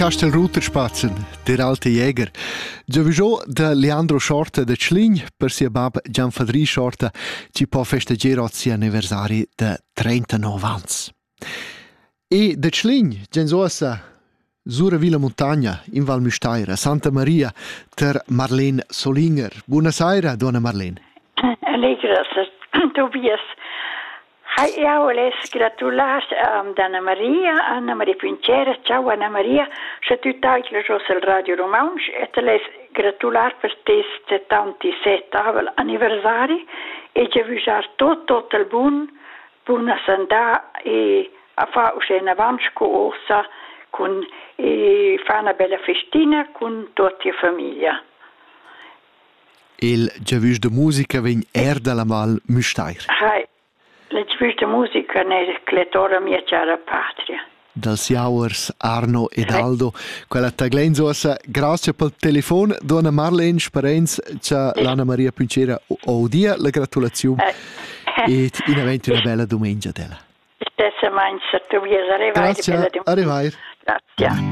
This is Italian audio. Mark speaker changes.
Speaker 1: Castelruter spazen, der alte Jäger. Giavisò da Leandro Shorta da Tschling per sia bab Gianfadri Shorta ci può festeggiare oggi anniversari da 39 ans. E da Tschling, genzosa Sura Villa Montagna in Val Müstaira, Santa Maria, ter Marlene Solinger. Buonasera, donna Marlene.
Speaker 2: Allegra, Tobias. Io volevo gratulare Anna Maria Pincera, ciao Anna Maria, se tu tagli il Radio Romansch e te le gratulare per questo 77 anniversari e ci vuoi tutto il buona santità e a fare una avanti cosa con fare una bella festina con tutta la famiglia.
Speaker 1: Il giavius de musica vegn dalla Val Müstair.
Speaker 2: La giavius de musica ne cletora mia cara patria.
Speaker 1: Dels Jauers, Arno ed Aldo, quella taglenzosa, grazie per il telefono, donna Marlene Sparenz, c'è l'Anna Maria Pincera odia la gratulazione e in avanti una bella domenica della.
Speaker 2: Stessa mangia, Tobias,
Speaker 1: Grazie, arrivai.
Speaker 2: Grazie.